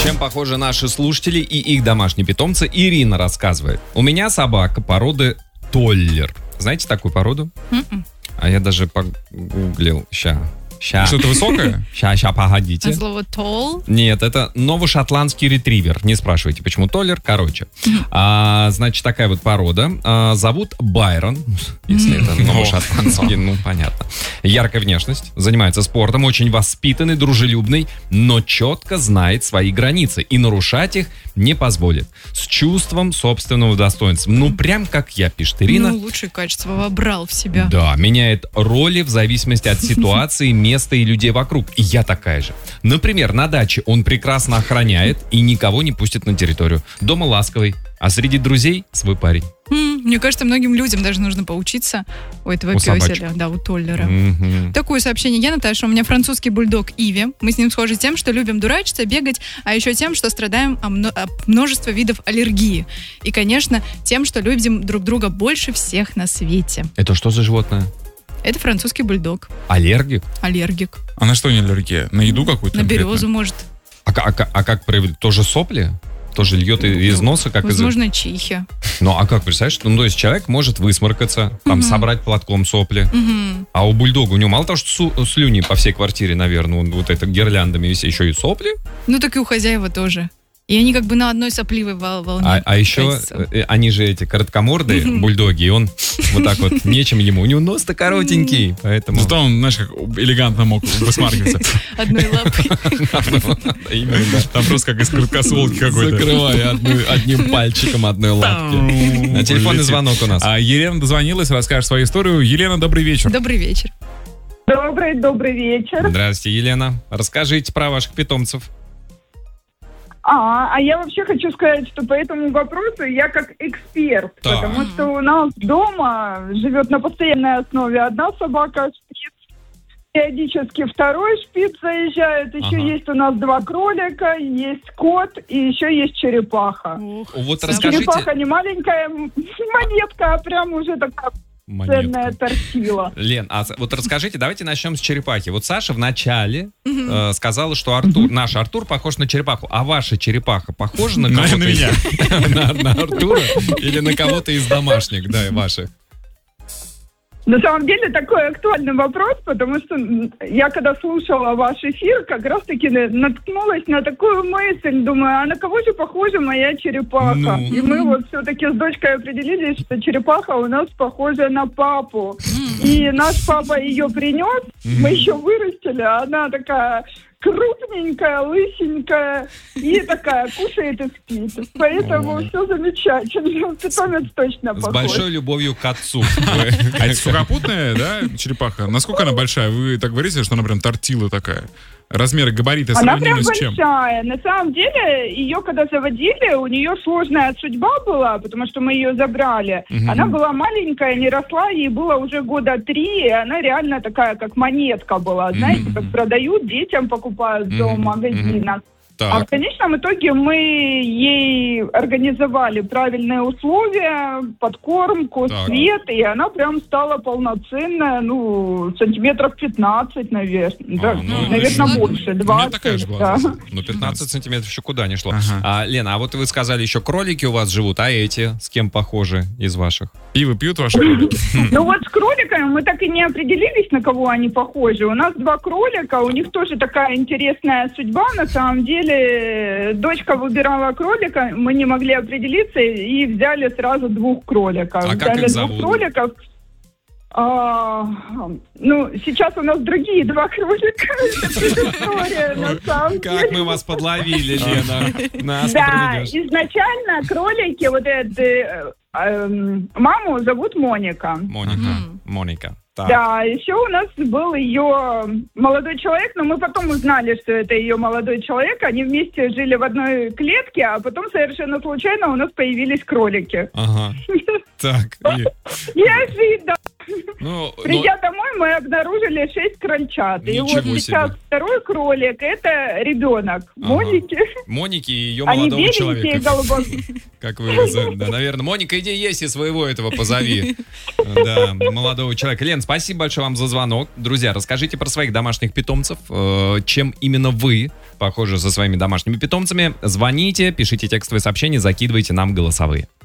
Чем похожи наши слушатели и их домашние питомцы, Ирина рассказывает. У меня собака породы толлер. Знаете такую породу? А я даже погуглил. Ща. Что-то высокое? Ща, погодите. От слова tall? Нет, это новошотландский ретривер. Не спрашивайте, почему толлер. Короче. Значит, такая вот порода. Зовут Байрон. Если это новошотландский, ну, понятно. Яркая внешность. Занимается спортом. Очень воспитанный, дружелюбный. Но четко знает свои границы. И нарушать их не позволит. С чувством собственного достоинства. Ну, прям как я, пишет Ирина. Ну, лучшие качества вобрал в себя. Да, меняет роли в зависимости от ситуации, места и людей вокруг. И я такая же. Например, на даче он прекрасно охраняет и никого не пустит на территорию. Дома ласковый, а среди друзей свой парень. Мне кажется, многим людям даже нужно поучиться у этого пёселя, да, у толлера. Такое сообщение. Я Наташа, у меня французский бульдог Иви. Мы с ним схожи тем, что любим дурачиться, бегать, а еще тем, что страдаем от множества видов аллергии. И, конечно, тем, что любим друг друга больше всех на свете. Это что за животное? Это французский бульдог. Аллергик? Аллергик. А на что не аллергия? На еду какую-то? На березу, может. А как проявить? Тоже сопли? Тоже льет из носа? Как возможно, чихи. Ну, а как, представляешь? Ну, то есть человек может высморкаться, там, собрать платком сопли. А у бульдога, у него мало того, что слюни по всей квартире, наверное, вот это гирляндами висит, еще и сопли? Ну, так и у хозяева тоже. И они как бы на одной сопливой волне. А еще они же эти короткомордые бульдоги, и он вот так вот, нечем ему. У него нос-то коротенький, поэтому... Зато он, знаешь, как элегантно мог высмаркиваться. Одной лапой. Там просто как из короткосолки какой-то. Закрывая одним пальчиком одной лапки. А телефонный звонок у нас. А Елена дозвонилась, расскажет свою историю. Елена, добрый вечер. Добрый вечер. Добрый вечер. Здравствуйте, Елена. Расскажите про ваших питомцев. А я вообще хочу сказать, что по этому вопросу я как эксперт, потому что у нас дома живет на постоянной основе одна собака, шпиц, периодически второй шпиц заезжает, еще есть у нас 2 кролика, есть кот и еще есть черепаха. Вот расскажите... Черепаха не маленькая монетка, а прям уже такая... Ценная тортила. Лен, а вот расскажите, давайте начнем с черепахи. Вот Саша в начале сказала, что наш Артур похож на черепаху. А ваша черепаха похожа на кого-то? На меня. На Артура? Или на кого-то из домашних, да, ваших? На самом деле такой актуальный вопрос, потому что я когда слушала ваш эфир, как раз-таки наткнулась на такую мысль, думаю, а на кого же похожа моя черепаха? И мы вот все-таки с дочкой определились, что черепаха у нас похожа на папу. И наш папа ее принес, мы еще вырастили, а она такая... крупненькая, лысенькая и такая кушает и спит. Поэтому все замечательно. Питомец точно похож. С большой любовью к отцу. А это сухопутная, да, черепаха? Насколько она большая? Вы так говорите, что она прям тортила такая? Размеры, габариты сравнимы с чем? Она прям большая. На самом деле, ее когда заводили, у нее сложная судьба была, потому что мы ее забрали. Она была маленькая, не росла, ей было уже 3 года, и она реально такая, как монетка была. Знаете, как продают, детям покупают в магазинах. А в конечном итоге мы ей организовали правильные условия, подкормку, свет, и она прям стала полноценная, сантиметров 15, наверное. Наверное, больше, 20. Такая же была. Ну, 15 сантиметров еще куда не шло. Лена, а вот вы сказали, еще кролики у вас живут, а эти с кем похожи из ваших? Пиво пьют ваши кролики? Ну вот с кроликами мы так и не определились, на кого они похожи. У нас 2 кролика, у них тоже такая интересная судьба, на самом деле. Дочка выбирала кролика, мы не могли определиться и взяли сразу 2 кроликов. А как их зовут? 2 кроликов. Сейчас у нас другие 2 кролика. Это история, на самом деле. Как мы вас подловили, Лена. Да, изначально кролики, маму зовут Моника. Моника. Так. Да, еще у нас был ее молодой человек, но мы потом узнали, что это ее молодой человек. Они вместе жили в одной клетке, а потом совершенно случайно у нас появились кролики. Ага. Так. Неожиданно. Придя домой, мы обнаружили 6 крольчат. И вот сейчас второй кролик, это ребенок Моники. Моники и ее молодого человека. Они беленькие, голубые. Как вы, да, наверное. Моника, иди есть и своего этого позови. Да, молодого человека. Лен, спасибо большое вам за звонок. Друзья, расскажите про своих домашних питомцев. Чем именно вы похожи со своими домашними питомцами. Звоните, пишите текстовые сообщения, закидывайте нам голосовые.